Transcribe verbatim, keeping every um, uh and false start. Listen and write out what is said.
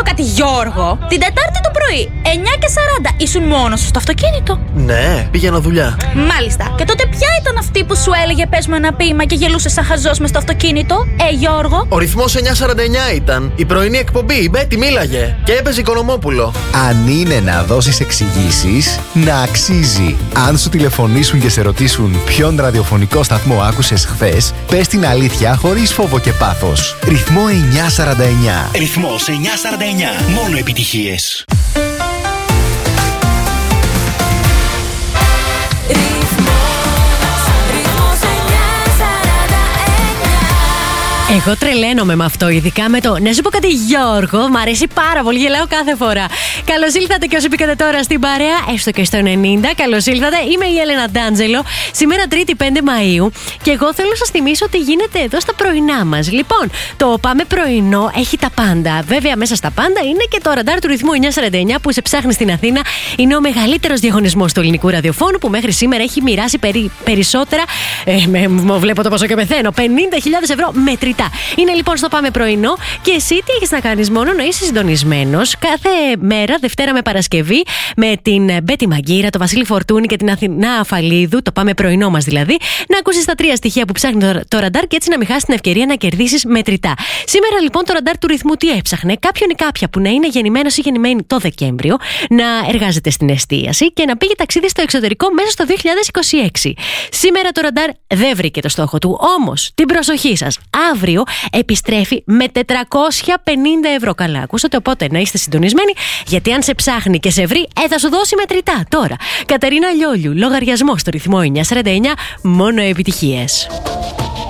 ρωτήσω κάτι, Γιώργο. Την Τετάρτη το πρωί, εννιά και σαράντα, ήσουν μόνος σου στο αυτοκίνητο? Ναι, πήγαινα δουλειά. Μάλιστα. Και τότε ποια ήταν αυτή που σου έλεγε πες μου ένα ποίημα και γελούσε σαν χαζός μες στο αυτοκίνητο, ε, Γιώργο? Ο ρυθμός εννιά σαράντα εννιά ήταν. Η πρωινή εκπομπή, η Μπέτη μίλαγε. Και έπαιζε Οικονομόπουλο. Αν είναι να δώσεις εξηγήσεις, να αξίζει. Αν σου τηλεφωνήσουν και σε ρωτήσουν ποιον ραδιοφωνικό σταθμό άκουσες χθες, πες την αλήθεια χωρίς φόβο και πάθος. Ρυθμό εννιά σαράντα εννιά. Ρυθμός εννιά σαράντα εννιά. Μόνο επιτυχίες. Εγώ τρελαίνομαι με αυτό, ειδικά με το να σου πω κάτι, Γιώργο. Μ' αρέσει πάρα πολύ, γελάω κάθε φορά. Καλώς ήλθατε και όσοι μπήκατε τώρα στην παρέα, έστω και στο ενενήντα. Καλώς ήλθατε. Είμαι η Έλενα Ντάντζελο. Σήμερα Τρίτη πέντε Μαΐου. Και εγώ θέλω να σας θυμίσω ότι γίνεται εδώ στα πρωινά μας. Λοιπόν, το Πάμε Πρωινό έχει τα πάντα. Βέβαια, μέσα στα πάντα είναι και το ραντάρ του ρυθμού εννιά σαράντα εννιά που σε ψάχνει στην Αθήνα. Είναι ο μεγαλύτερος διαγωνισμός του ελληνικού ραδιοφώνου που μέχρι σήμερα έχει μοιράσει περί, περισσότερα. Ε, με, με, βλέπω το πόσο και πεθαίνω. πενήντα χιλιάδες ευρώ μετρητά. Είναι λοιπόν στο Πάμε Πρωινό και εσύ τι έχεις να κάνεις? Μόνο να είσαι συντονισμένος κάθε μέρα, Δευτέρα με Παρασκευή, με την Μπέτη Μαγκύρα, το Βασίλη Φορτούνη και την Αθηνά Αφαλίδου, το Πάμε Πρωινό μας δηλαδή, να ακούσεις τα τρία στοιχεία που ψάχνει το, το ραντάρ και έτσι να μην χάσεις την ευκαιρία να κερδίσεις μετρητά. Σήμερα λοιπόν το ραντάρ του ρυθμού τι έψαχνε? Κάποιον ή κάποια που να είναι γεννημένος ή γεννημένη το Δεκέμβριο, να εργάζεται στην εστίαση και να πήγε ταξίδι στο εξωτερικό μέσα στο δύο χιλιάδες είκοσι έξι. Σήμερα το ραντάρ δεν βρήκε το στόχο του, όμως την προσοχή σας. Αύριο επιστρέφει με τετρακόσια πενήντα ευρώ. Καλά, ακούσατε, οπότε να είστε συντονισμένοι, γιατί αν σε ψάχνει και σε βρει, ε, θα σου δώσει μετρητά τώρα. Κατερίνα Λιόλιου, λογαριασμό στο ρυθμό εννιά σαράντα εννιά, μόνο επιτυχίες.